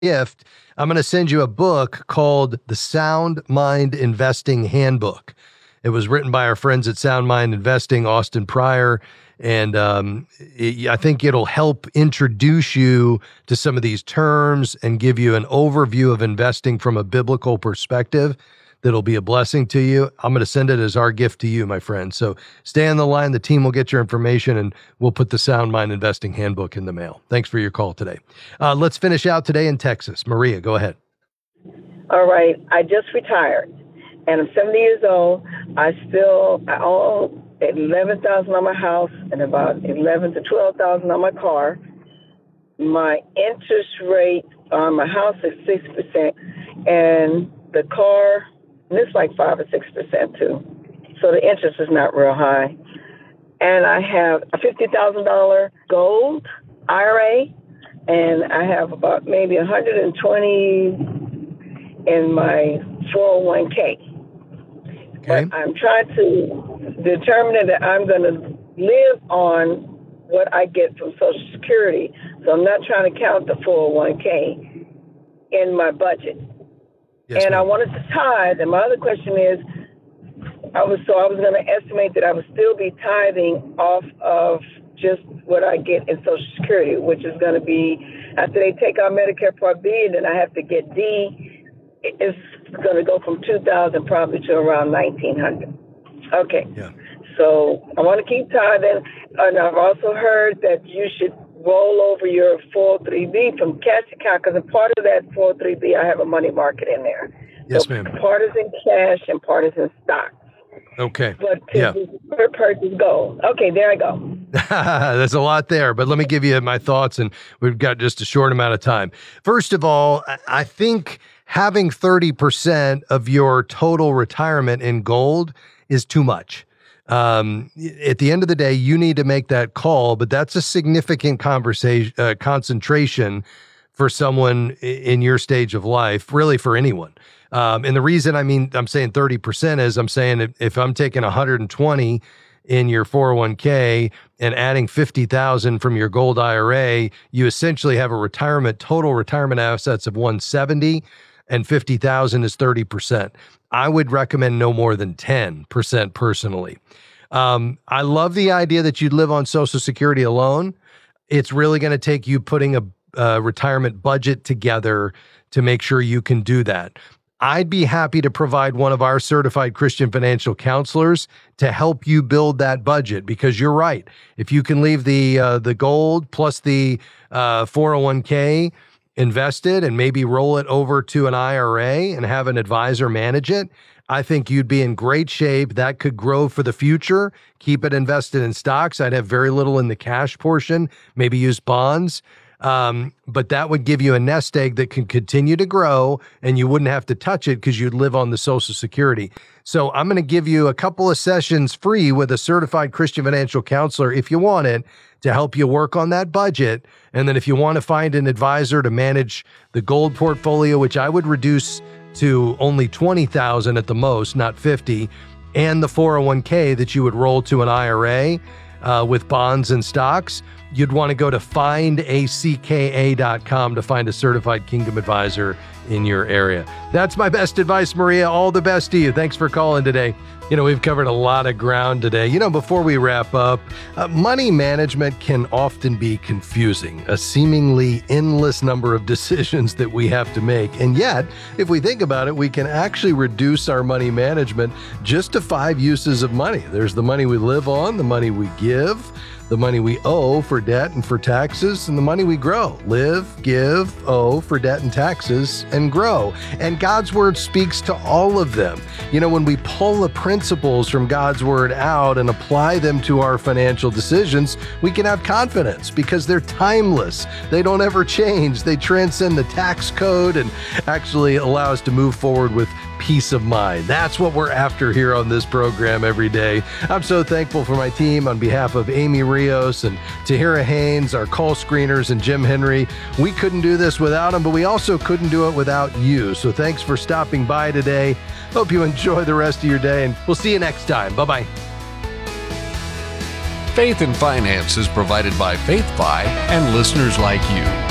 gift, I'm going to send you a book called The Sound Mind Investing Handbook. It was written by our friends at Sound Mind Investing, Austin Pryor, and I think it'll help introduce you to some of these terms and give you an overview of investing from a biblical perspective that'll be a blessing to you. I'm going to send it as our gift to you, my friend. So stay on the line. The team will get your information, and we'll put the Sound Mind Investing Handbook in the mail. Thanks for your call today. Let's finish out today in Texas. Maria, go ahead. All right. I just retired, and I'm 70 years old. I own $11,000 on my house and about $11,000 to $12,000 on my car. My interest rate on my house is 6%, and the car, it's like 5 or 6% too. So the interest is not real high. And I have a $50,000 gold IRA, and I have about maybe 120 in my 401k. Okay. But I'm trying to determine that I'm going to live on what I get from Social Security. So I'm not trying to count the 401k in my budget. Yes, and ma'am. I wanted to tithe. And my other question is, I was going to estimate that I would still be tithing off of just what I get in Social Security, which is going to be, after they take out Medicare Part B, then I have to get D. It's going to go from $2,000 probably to around $1,900. Okay. Yeah. So I want to keep tithing. And I've also heard that you should roll over your 403B from cash account, because a part of that 403B, I have a money market in there. Yes, so ma'am. Part is in cash and part is in stocks. Okay. But Yeah. per purchase gold. Okay, there I go. There's a lot there, but let me give you my thoughts, and we've got just a short amount of time. First of all, I think having 30% of your total retirement in gold is too much. At the end of the day, you need to make that call, but that's a significant concentration for someone in your stage of life, really for anyone. And the reason I'm saying 30% is I'm saying if I'm taking 120 in your 401k and adding 50,000 from your gold IRA, you essentially have a total retirement assets of 170, and 50,000 is 30%. I would recommend no more than 10% personally. I love the idea that you'd live on Social Security alone. It's really going to take you putting a retirement budget together to make sure you can do that. I'd be happy to provide one of our certified Christian financial counselors to help you build that budget, because you're right. If you can leave the gold plus the 401k invested and maybe roll it over to an IRA and have an advisor manage it, I think you'd be in great shape. That could grow for the future. Keep it invested in stocks. I'd have very little in the cash portion, maybe use bonds. But that would give you a nest egg that can continue to grow, and you wouldn't have to touch it because you'd live on the Social Security. So I'm going to give you a couple of sessions free with a certified Christian financial counselor if you want it, to help you work on that budget. And then if you want to find an advisor to manage the gold portfolio, which I would reduce to only 20,000 at the most, not 50, and the 401k that you would roll to an IRA with bonds and stocks, you'd want to go to findacka.com to find a certified Kingdom advisor in your area. That's my best advice, Maria. All the best to you. Thanks for calling today. We've covered a lot of ground today. Before we wrap up, money management can often be confusing, a seemingly endless number of decisions that we have to make. And yet, if we think about it, we can actually reduce our money management just to 5 uses of money. There's the money we live on, the money we give, the money we owe for debt and for taxes, and the money we grow. Live, give, owe for debt and taxes, and grow. And God's Word speaks to all of them. When we pull the principles from God's Word out and apply them to our financial decisions, we can have confidence because they're timeless. They don't ever change. They transcend the tax code and actually allow us to move forward with peace of mind. That's what we're after here on this program every day. I'm so thankful for my team on behalf of Amy Rios and Tahira Haynes, our call screeners, and Jim Henry. We couldn't do this without them, but we also couldn't do it without you. So thanks for stopping by today. Hope you enjoy the rest of your day, and we'll see you next time. Bye-bye. Faith and Finance is provided by FaithFi and listeners like you.